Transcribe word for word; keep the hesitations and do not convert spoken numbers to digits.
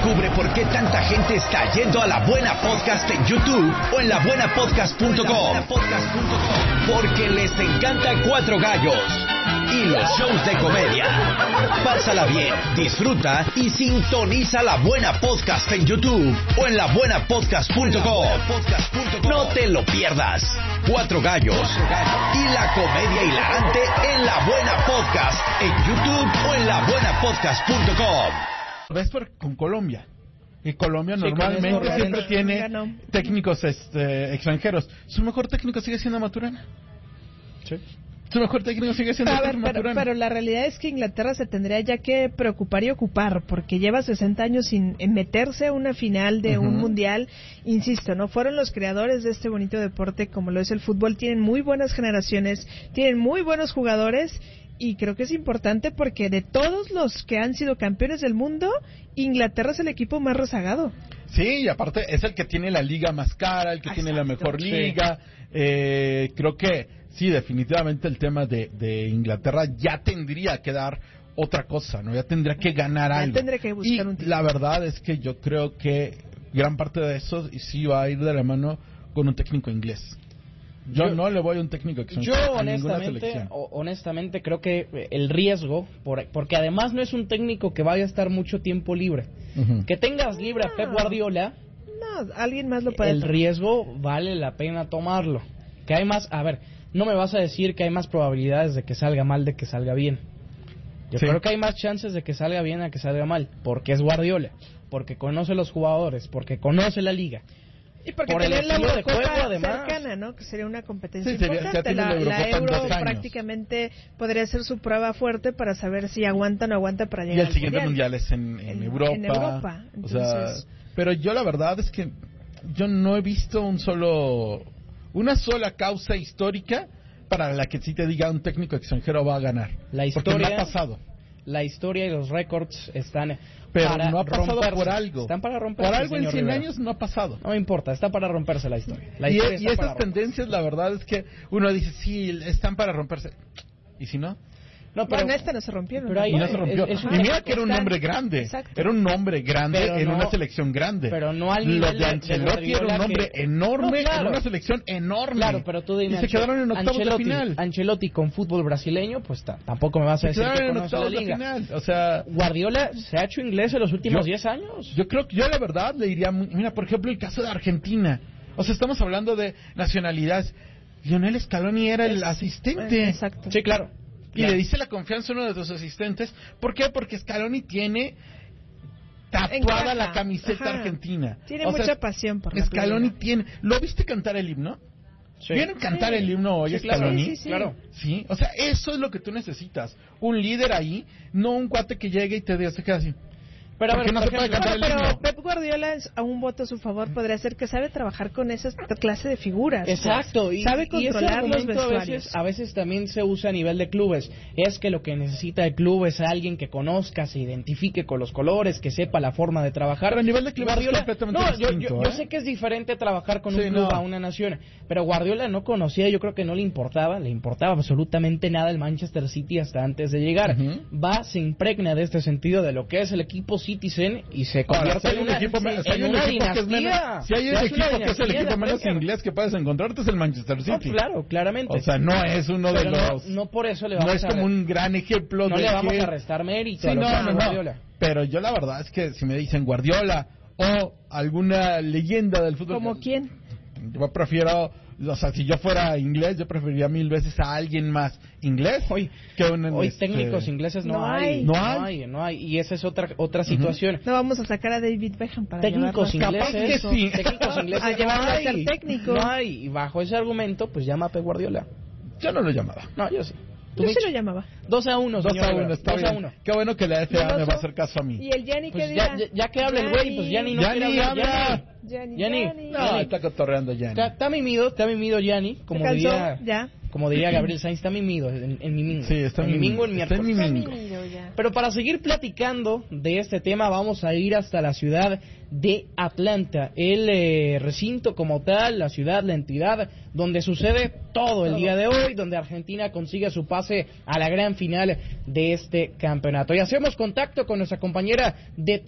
Descubre por qué tanta gente está yendo a La Buena Podcast en YouTube o en la buena podcast punto com. Porque les encanta Cuatro Gallos y los shows de comedia. Pásala bien, disfruta y sintoniza La Buena Podcast en YouTube o en la buena podcast punto com. No te lo pierdas. Cuatro Gallos y la comedia hilarante en La Buena Podcast en YouTube o en la buena podcast punto com. Ves por, con Colombia. Y Colombia Sí, normalmente siempre ganó. tiene Ganó. técnicos este, extranjeros. Su mejor técnico sigue siendo Maturana. Sí. Su mejor técnico sigue siendo A ver, pero, Maturana. pero la realidad es que Inglaterra se tendría ya que preocupar y ocupar, porque lleva sesenta años sin en meterse a una final de uh-huh. un mundial. Insisto, no fueron los creadores de este bonito deporte como lo es el fútbol. Tienen muy buenas generaciones, tienen muy buenos jugadores. Y creo que es importante porque de todos los que han sido campeones del mundo, Inglaterra es el equipo más rezagado. Sí, y aparte es el que tiene la liga más cara, el que Exacto. tiene la mejor liga. Sí. Eh, creo que sí, definitivamente el tema de, de Inglaterra ya tendría que dar otra cosa, ¿no? Ya tendría que ganar ya algo. Tendría que buscar y un título. La verdad es que yo creo que gran parte de eso sí va a ir de la mano con un técnico inglés. Yo, yo no le voy a un técnico extranjero. Yo honestamente, honestamente creo que el riesgo, por, porque además no es un técnico que vaya a estar mucho tiempo libre. Uh-huh. Que tengas libre no, a Pep Guardiola, no, alguien más lo puede. El tomar. riesgo vale la pena tomarlo. Que hay más, a ver, no me vas a decir que hay más probabilidades de que salga mal de que salga bien. Yo sí. creo que hay más chances de que salga bien a que salga mal, porque es Guardiola, porque conoce los jugadores, porque conoce la liga. Y porque por tener el la Eurocopa juego, además cercana, ¿no? Que sería una competencia sí, sería, importante. La, la, la Euro prácticamente podría ser su prueba fuerte para saber si aguanta o no aguanta para llegar al mundial. Y el siguiente mundial, mundial es en, en, en Europa. En Europa. Entonces... O sea, pero yo la verdad es que yo no he visto un solo, una sola causa histórica para la que sí te diga un técnico extranjero va a ganar. La historia, porque no ha pasado. La historia y los récords están pero para no ha pasado romperse. por algo. Están para romperse. Por algo en cien Rivera. años no ha pasado. No me importa, está para romperse la historia. La y historia y esas tendencias, la verdad es que uno dice, sí, están para romperse. ¿Y si no? No, pero bueno, esta no se rompió. Pero ahí, y no se rompió. Es, es y mira que era un nombre grande. Exacto. Era un nombre grande pero en no, una selección grande. Pero no al nivel Lo de Ancelotti de era un nombre que... enorme no, claro. en una selección enorme. Claro, pero tú dime, y se quedaron en octavos Ancelotti, de final. Ancelotti con fútbol brasileño, pues t- tampoco me vas a se decir que en conoce la liga. Final. O sea, Guardiola se ha hecho inglés en los últimos diez años. Yo creo que yo la verdad le diría, mira, por ejemplo, el caso de Argentina. O sea, estamos hablando de nacionalidades. Lionel Scaloni era es, el asistente. Exacto. Sí, claro. Y claro. le dice la confianza a uno de sus asistentes. ¿Por qué? Porque Scaloni tiene tatuada Encaja. la camiseta Ajá. argentina. Tiene o mucha sea, pasión por la Scaloni tiene... ¿Lo viste cantar el himno? Sí. ¿Vieron cantar sí. el himno hoy, sí, claro. Scaloni? Sí, sí, sí. Claro. Sí, o sea, eso es lo que tú necesitas. Un líder ahí, no un cuate que llegue y te diga, se queda así. Pero, ¿Por qué no se puede cantar el pero himno? Pep Guardiola, a un voto a su favor, podría ser que sabe trabajar con esa clase de figuras. Exacto. Pues. Y, sabe controlar y los vestuarios. A veces, a veces también se usa a nivel de clubes. Es que lo que necesita el club es alguien que conozca, se identifique con los colores, que sepa la forma de trabajar. Pero a nivel de club Guardiola, es completamente no, distinto. Yo, yo, ¿eh? yo sé que es diferente trabajar con sí, un club no. a una nación, pero Guardiola no conocía, yo creo que no le importaba, le importaba absolutamente nada el Manchester City hasta antes de llegar. Uh-huh. Va, se impregna de este sentido de lo que es el equipo Citizen y se convierte Ahora, si en una, equipo, si en una dinastía. Si hay un equipo que es el equipo menos inglés que puedes encontrarte es el Manchester City. No, claro, claramente. O sea, no es uno pero de los... No, no por eso le vamos No es como a... un gran ejemplo no de le vamos que... a restar mérito sí, a lo no, que no, Guardiola. No. Pero yo la verdad es que si me dicen Guardiola o alguna leyenda del fútbol... ¿Como quién? Yo prefiero... O sea, si yo fuera inglés, yo preferiría mil veces a alguien más inglés hoy, que un... Hoy este... técnicos ingleses no, no hay, hay. ¿No no hay? hay. No hay, y esa es otra otra situación. Uh-huh. No vamos a sacar a David Beckham para técnicos llevarlo. ingleses, Capaz que sí. técnicos ingleses a llevarlo no a hay, ser técnico. No hay, y bajo ese argumento, pues llama a Pep Guardiola. Yo no lo llamaba. No, yo sí. Yo sí lo llamaba. dos a uno, dos a uno, está bien. Qué bueno que la F A me va a hacer caso a mí. ¿Y el Gianni pues qué ya, dirá? ya, ya que habla el güey, pues Gianni no Gianni quiere hablar. habla. Gianni, Gianni. Gianni. No, está cotorreando Gianni. Está mimido, está mimido Gianni, como ¿Se cansó? diría... Ya. Como diría Gabriel Sainz, está mimido en, en mi mingo. Sí, está en mi mingo el miércoles. Está en mi mingo. Pero para seguir platicando de este tema, vamos a ir hasta la ciudad de Atlanta, el eh, recinto como tal, la ciudad, la entidad, donde sucede todo el día de hoy, donde Argentina consigue su pase a la gran final de este campeonato. Y hacemos contacto con nuestra compañera de